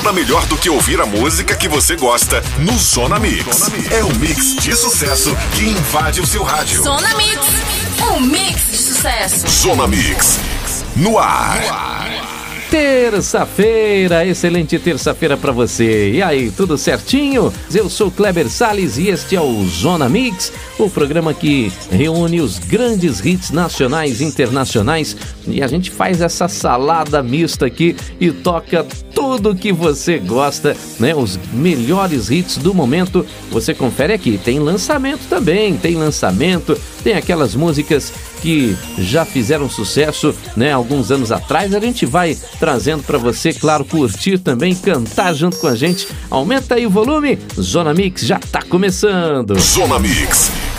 Nada melhor do que ouvir a música que você gosta no Zona Mix. É um mix de sucesso que invade o seu rádio. Zona Mix, um mix de sucesso. Zona Mix, no ar. Terça-feira, excelente terça-feira pra você. E aí, tudo certinho? Eu sou Kleber Salles e este é o Zona Mix, o programa que reúne os grandes hits nacionais e internacionais. E a gente faz essa salada mista aqui e toca tudo que você gosta, né? Os melhores hits do momento, você confere aqui. Tem lançamento também, tem aquelas músicas que já fizeram sucesso, né? Alguns anos atrás, a gente vai trazendo para você, claro, curtir também, cantar junto com a gente. Aumenta aí o volume, Zona Mix já tá começando. Zona Mix,